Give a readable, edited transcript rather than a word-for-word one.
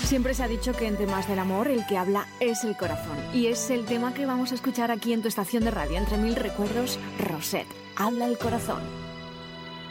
Siempre se ha dicho que en temas del amor el que habla es el corazón. Y es el tema que vamos a escuchar aquí en tu estación de radio. Entre mil recuerdos, Rosette, habla el corazón.